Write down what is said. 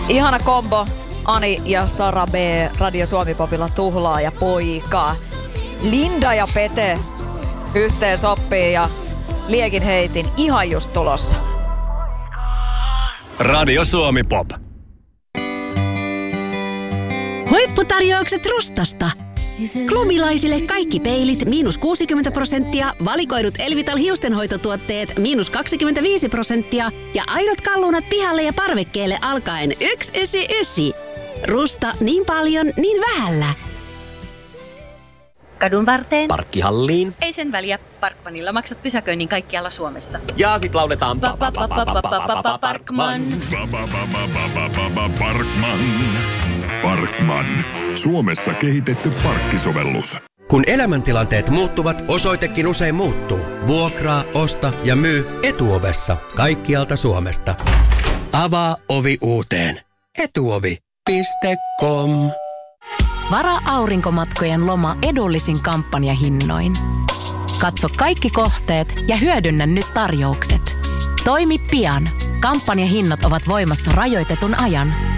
Ihana kombo. Ani ja Sara B. Radio Suomi-popilla tuhlaa ja poika. Linda ja Pete yhteen soppii ja liekin heitin ihan just tulossa. Radio Suomi-pop. Huipputarjoukset Rustasta. Klubilaisille kaikki peilit -60%, valikoidut Elvital hiustenhoitotuotteet -25% ja aidot kalunat pihalle ja parvekkeelle alkaen 199. Rusta niin paljon, niin vähällä. Kadun varteen. Parkkihalliin. Ei sen väliä. Parkmanilla maksat pysäköinnin kaikkialla Suomessa. Ja sit lauletaan Parkman. Parkman. Suomessa kehitetty parkkisovellus. Kun elämäntilanteet muuttuvat, osoitekin usein muuttuu. Vuokraa, osta ja myy Etuovessa kaikkialta Suomesta. Avaa ovi uuteen. Etuovi.com. Varaa aurinkomatkojen loma edullisin kampanjahinnoin. Katso kaikki kohteet ja hyödynnä nyt tarjoukset. Toimi pian. Kampanjahinnat ovat voimassa rajoitetun ajan.